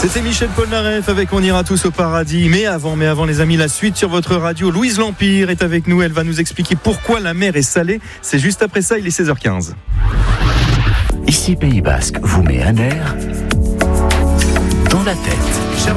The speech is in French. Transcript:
C'était Michel Polnareff avec On ira tous au paradis. Mais avant les amis, la suite sur votre radio. Louise L'Empire est avec nous. Elle va nous expliquer pourquoi la mer est salée. C'est juste après ça, il est 16h15. Ici Pays Basque vous met un air dans la tête.